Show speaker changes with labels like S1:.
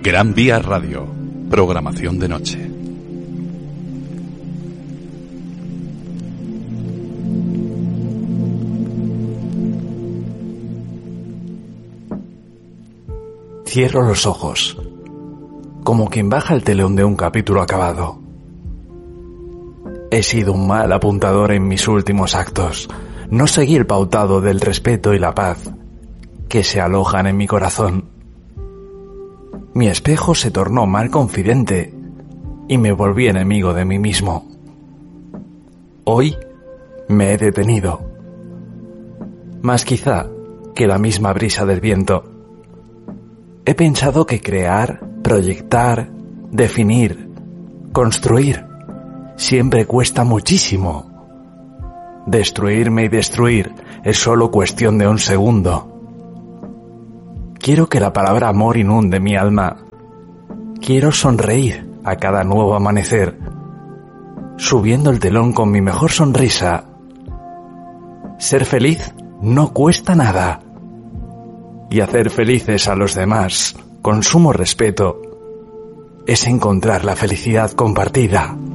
S1: Gran Vía Radio, programación de noche.
S2: Cierro los ojos, como quien baja el telón de un capítulo acabado. He sido un mal apuntador en mis últimos actos. No seguí el pautado del respeto y la paz que se alojan en mi corazón. Mi espejo se tornó mal confidente y me volví enemigo de mí mismo. Hoy me he detenido, más quizá que la misma brisa del viento. He pensado que crear, proyectar, definir, construir, siempre cuesta muchísimo. Destruirme y destruir es solo cuestión de un segundo. Quiero que la palabra amor inunde mi alma. Quiero sonreír a cada nuevo amanecer, subiendo el telón con mi mejor sonrisa. Ser feliz no cuesta nada. Y hacer felices a los demás, con sumo respeto, es encontrar la felicidad compartida.